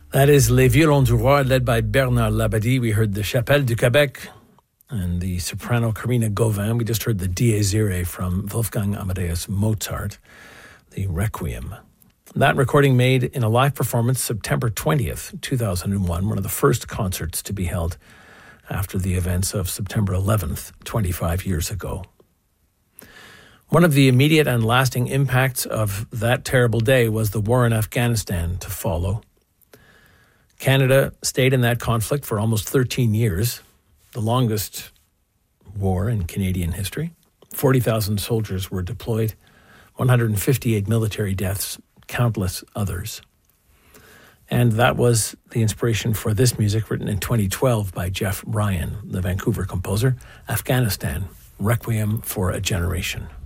That is Les Violons du Roi, led by Bernard Labadie. We heard the Chapelle du Québec and the soprano Karina Gauvin. We just heard the Dies Irae from Wolfgang Amadeus Mozart, the Requiem. That recording made in a live performance September 20th, 2001, one of the first concerts to be held after the events of September 11th, 25 years ago. One of the immediate and lasting impacts of that terrible day was the war in Afghanistan to follow. Canada stayed in that conflict for almost 13 years, the longest war in Canadian history. 40,000 soldiers were deployed, 158 military deaths, countless others. And that was the inspiration for this music, written in 2012 by Jeff Ryan, the Vancouver composer, Afghanistan, Requiem for a Generation.